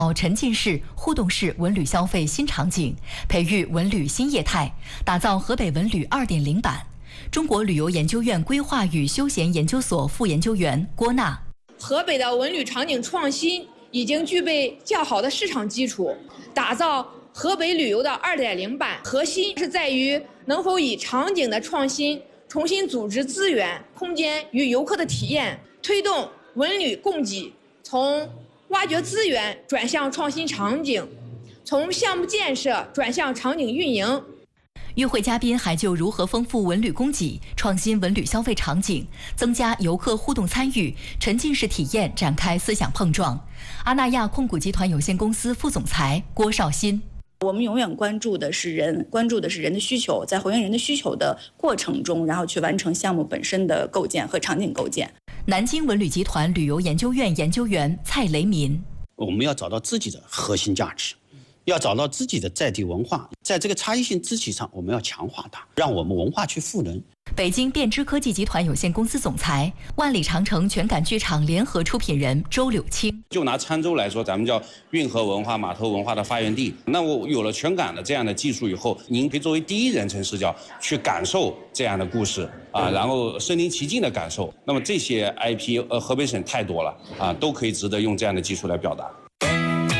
沉浸式、互动式文旅消费新场景，培育文旅新业态，打造河北文旅2.0版。中国旅游研究院规划与休闲研究所副研究员郭娜： 河北的文旅场景创新已经具备较好的市场基础，打造河北旅游的2.0版，核心是在于能否以场景的创新重新组织资源、空间与游客的体验，推动文旅供给从挖掘资源转向创新场景，从项目建设转向场景运营。 与会嘉宾还就如何丰富文旅供给、创新文旅消费场景、增加游客互动参与、沉浸式体验展开思想碰撞。阿那亚控股集团有限公司副总裁郭绍新： 我们永远关注的是人，关注的是人的需求，在回应人的需求的过程中，然后去完成项目本身的构建和场景构建。 南京文旅集团旅游研究院研究员蔡雷民： 我们要找到自己的核心价值，要找到自己的在地文化，在这个差异性支体上，我们要强化它，让我们文化去赋能。 北京电知科技集团有限公司总裁、万里长城全感剧场联合出品人周柳青： 就拿郴州来说，咱们叫运河文化、码头文化的发源地。那我有了全感的这样的技术以后，您可以作为第一人称视角去感受这样的故事啊，然后身临其境的感受。那么这些 IP，河北省太多了啊，都可以值得用这样的技术来表达。